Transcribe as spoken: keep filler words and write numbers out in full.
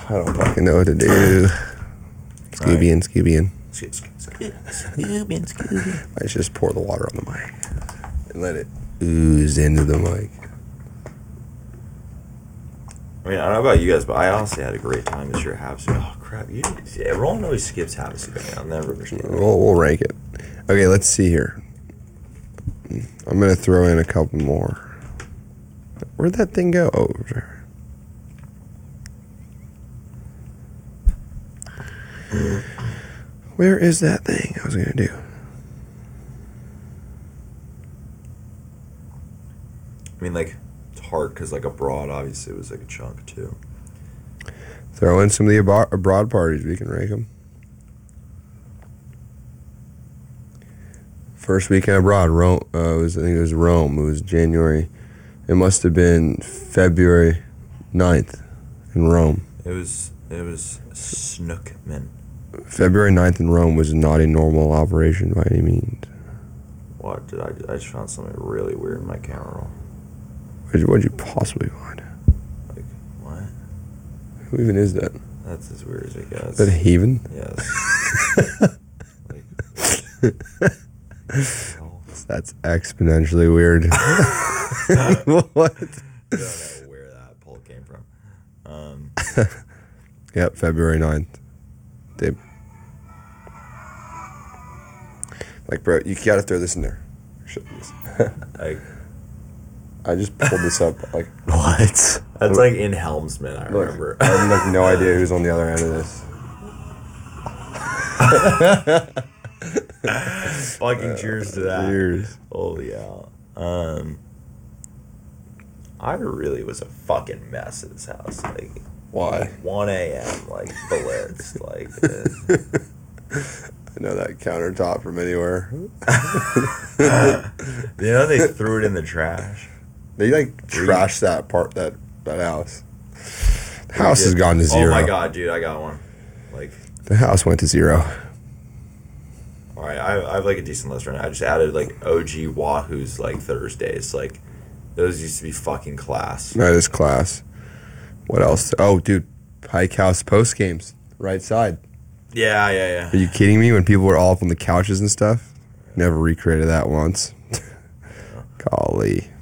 I don't fucking know what to do. Scooby and Scooby and. Scooby and Scooby. I just pour the water on the mic and let it ooze into the mic. I mean, I don't know about you guys, but I honestly had a great time this year at Havasu. Oh, crap. You, everyone always skips Havasu. I'll never understand that. We'll, we'll rank it. Okay, let's see here. I'm going to throw in a couple more. Where'd that thing go? Oh, over there. Where is that thing I was going to do? I mean, like, it's hard because, like, abroad, obviously, was, like, a chunk, too. Throw in some of the abo- abroad parties. We can rank them. First weekend abroad, Rome. Uh, it was, I think it was Rome. It was January. It must have been February ninth in Rome. It was, it was Snookman. February ninth in Rome was not a normal operation by any means. What did I do? I just found something really weird in my camera roll. What did you possibly find? Like, what? Who even is that? That's as weird as it gets. Is that a heathen? Yes. Like, oh. That's exponentially weird. What? I don't know where that poll came from. Um, yep, February ninth. They, like, bro, you gotta throw this in there. like, I just pulled this up. Like, what? That's like in Helmsman, I look, remember. I have like no idea who's on the other end of this. Fucking cheers to that. Cheers. Holy hell. Um, I really was a fucking mess at this house. Like, why? one a.m. like blitzed. Like, uh, I know that countertop from anywhere. you know they threw it in the trash. They like trashed that part that that house. The house has gone to zero. Oh my god, dude, I got one. Like, the house went to zero. All right, I, I have like a decent list right now. I just added like O G Wahoo's like Thursdays. Like, those used to be fucking class. That is class. What else? Oh, dude, Pike House post games, right side. Yeah, yeah, yeah. Are you kidding me? When people were all up on the couches and stuff, never recreated that once. Golly.